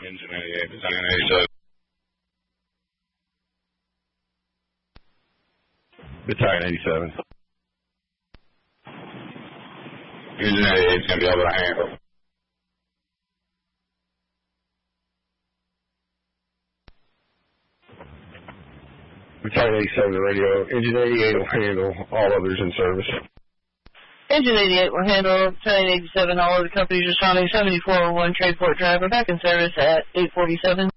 Engine 88, Battalion 87. Battalion 87. Engine 88 is going to be able to handle. Battalion 87 radio. Engine 88 will handle all others in service. Engine 88 will handle Battalion 87, all other companies responding 7401 Tradeport driver back in service at 847.